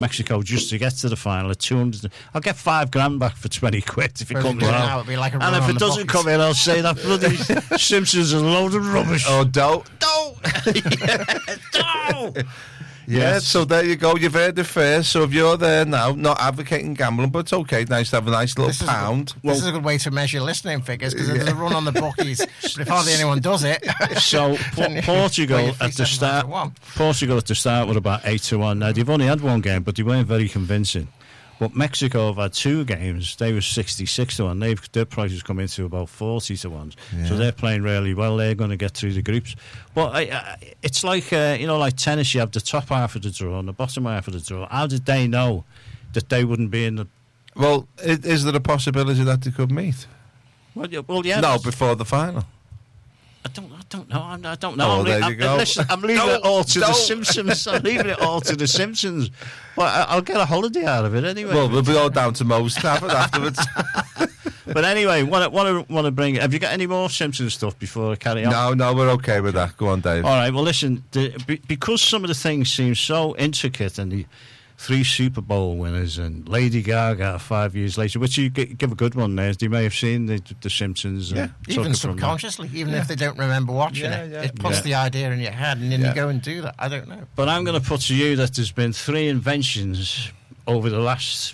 Mexico just to get to the final at 200. I'll get $5,000 back for 20 quid if it comes out. It'd be like a And if it doesn't come in, I'll say that bloody Simpsons is a load of rubbish. Oh, don't. No! Yeah, Yes. so there you go. You've heard it first. So if you're there now, not advocating gambling, but it's okay. Nice to have a nice little pound. This is a good way to measure listening figures because there's a run on the bookies, but if hardly anyone does it. So Portugal Well, at the start, 3-7-1. Portugal at the start were about 8-1. Now they've only had one game, but they weren't very convincing. But Mexico have had 2 games. They were 66-1. Their prices come into about 40-1. Yeah. So they're playing really well. They're going to get through the groups. But it's like like tennis. You have the top half of the draw and the bottom half of the draw. How did they know that they wouldn't be in the? Well, is there a possibility that they could meet? Well, yeah. No, before the final. I don't know. I don't know. Oh, there you go. Listen, I'm leaving it all to the Simpsons. I'm leaving it all to the Simpsons. But I'll get a holiday out of it anyway. Well, we'll be all down to Moe's Tavern afterwards. But anyway, want to bring. Have you got any more Simpsons stuff before I carry on? No, we're okay with that. Go on, Dave. All right. Well, listen. Because some of the things seem so intricate, and the 3 Super Bowl winners and Lady Gaga 5 years later, which you give a good one there. You may have seen the Simpsons. Yeah. Even subconsciously, even if they don't remember watching it. It puts the idea in your head and then you go and do that. I don't know. But I'm going to put to you that there's been 3 inventions over the last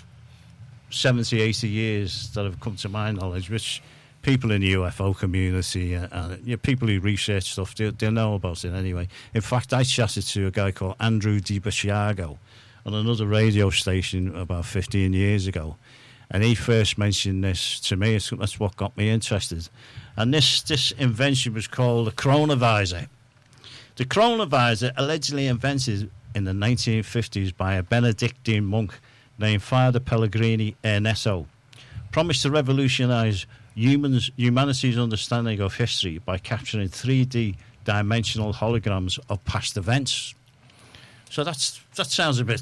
70, 80 years that have come to my knowledge, which people in the UFO community and people who research stuff, they'll know about it anyway. In fact, I chatted to a guy called Andrew DiBasciago on another radio station about 15 years ago, and he first mentioned this to me. That's what got me interested. And this invention was called the chronovisor. The chronovisor, allegedly invented in the 1950s by a Benedictine monk named Father Pellegrini Ernesto, promised to revolutionise humanity's understanding of history by capturing 3D dimensional holograms of past events. So that sounds a bit,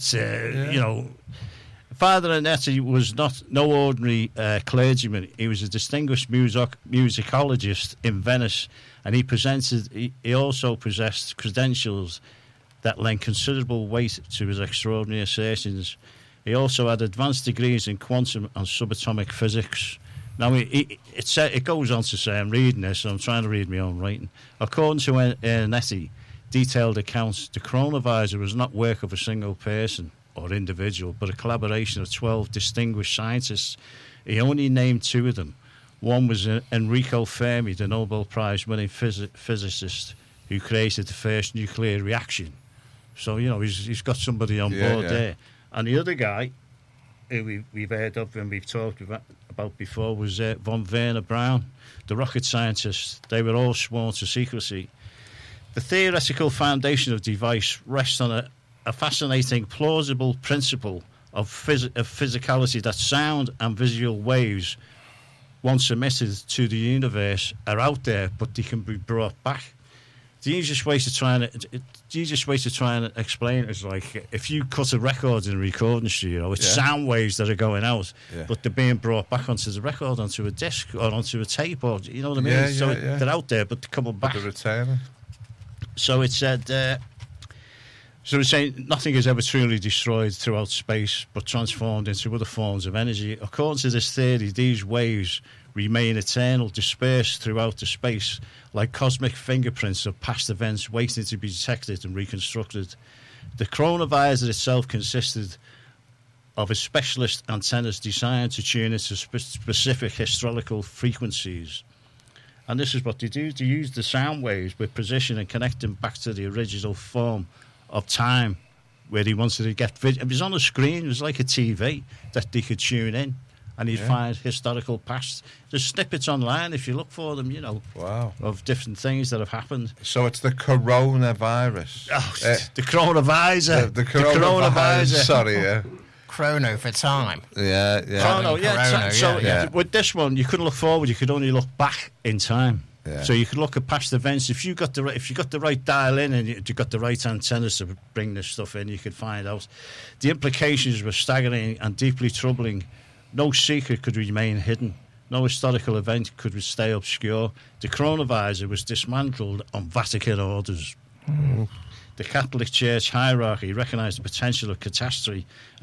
Father Ernesto was no ordinary clergyman. He was a distinguished musicologist in Venice, and he also possessed credentials that lent considerable weight to his extraordinary assertions. He also had advanced degrees in quantum and subatomic physics. Now, it goes on to say, I'm reading this, so I'm trying to read my own writing. According to Ernesto, detailed accounts, the chronovisor was not work of a single person or individual, but a collaboration of 12 distinguished scientists. He only named 2 of them. One was Enrico Fermi, the Nobel Prize-winning physicist who created the first nuclear reaction. So, he's got somebody on board there. And the other guy, who we've heard of and we've talked about before, was von Werner Braun, the rocket scientist. They were all sworn to secrecy. The theoretical foundation of the device rests on a fascinating, plausible principle of physicality that sound and visual waves, once emitted to the universe, are out there, but they can be brought back. The easiest way to try and explain it is like if you cut a record in a recording studio, it's sound waves that are going out, but they're being brought back onto the record, onto a disc or onto a tape, or you know what I mean? They're out there, but they're coming back. They're returning. So it said. So it's saying nothing is ever truly destroyed throughout space, but transformed into other forms of energy. According to this theory, these waves remain eternal, dispersed throughout the space, like cosmic fingerprints of past events waiting to be detected and reconstructed. The chronovisor itself consisted of a specialist antennas designed to tune into specific historical frequencies. And this is what they do. They use the sound waves with precision and connect them back to the original form of time where he wanted to get. It was on a screen. It was like a TV that they could tune in, and you'd find historical past. There's snippets online if you look for them. Wow, of different things that have happened. So it's the coronavirus. The chronovisor. The coronavirus. Sorry, Chrono for time. Yeah. Chrono, with this one, you couldn't look forward. You could only look back in time. Yeah. So you could look at past events. If you got the right dial in and you got the right antennas to bring this stuff in, you could find out. The implications were staggering and deeply troubling. No secret could remain hidden. No historical event could stay obscure. The chronovisor was dismantled on Vatican orders. The Catholic Church hierarchy recognised the potential of catastrophe